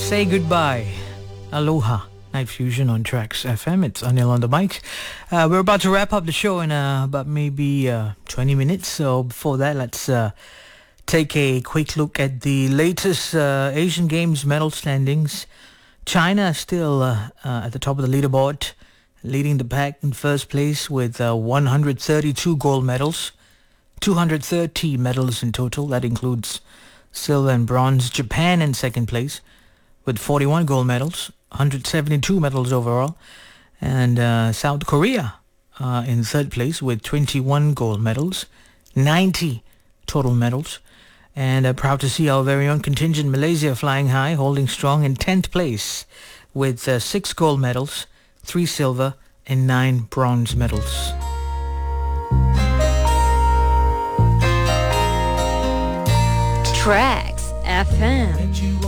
Say Goodbye, Aloha. Night Fusion on Tracks FM. It's Anil on the mic. We're about to wrap up the show in about maybe 20 minutes. So before that, let's take a quick look at the latest Asian Games medal standings. China still at the top of the leaderboard, leading the pack in first place with 132 gold medals, 230 medals in total. That includes silver and bronze. Japan in second place with 41 gold medals, 172 medals overall. And South Korea in third place with 21 gold medals, 90 total medals. And proud to see our very own contingent Malaysia flying high, holding strong in 10th place with 6 gold medals, 3 silver and 9 bronze medals. Tracks FM.